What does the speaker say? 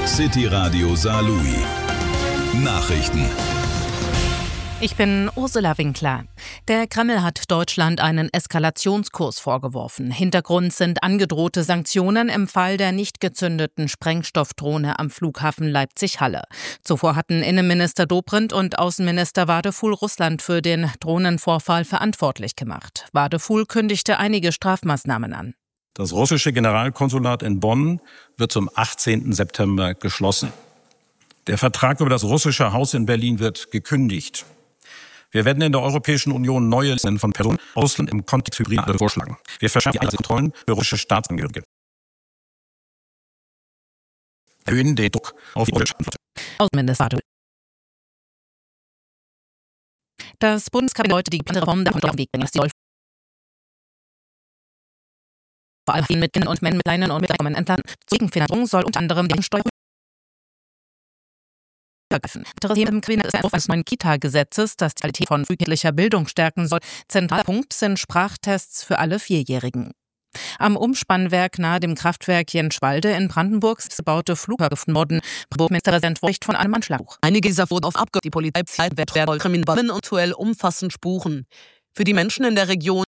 City Radio Saarlouis. Nachrichten. Ich bin Ursula Winkler. Der Kreml hat Deutschland einen Eskalationskurs vorgeworfen. Hintergrund sind angedrohte Sanktionen im Fall der nicht gezündeten Sprengstoffdrohne am Flughafen Leipzig-Halle. Zuvor hatten Innenminister Dobrindt und Außenminister Wadefuhl Russland für den Drohnenvorfall verantwortlich gemacht. Wadefuhl kündigte einige Strafmaßnahmen an. Das russische Generalkonsulat in Bonn wird zum 18. September geschlossen. Der Vertrag über das russische Haus in Berlin wird gekündigt. Wir werden in der Europäischen Union neue Listen von Personen aus Russland im Kontext Hybride vorschlagen. Wir verschärfen die Einreisekontrollen für russische Staatsangehörige. Erhöhen den Druck auf die russische Flotte. Außenminister Wadefuhl. Das Bundeskabinett wollte die geplante Reform der Weg bringen. Sie soll vor allem mit Kindern und Männern mit kleinen und mittleren Einkommen entladen. Zur Gegenfinanzierung soll unter anderem die Steuer ergreifen. Im Kabinett ist ein Entwurf eines neuen Kita-Gesetzes, das die Qualität von frühkindlicher Bildung stärken soll. Zentraler Punkt sind Sprachtests für alle Vierjährigen. Am Umspannwerk nahe dem Kraftwerk Jenschwalde in Brandenburg baute Flugzeug gefunden worden. Ministerpräsident spricht von einem Anschlag. Einige dieser wurden auf abgehört. Die Polizei wird Kriminellen aktuell umfassend spuren. Für die Menschen in der Region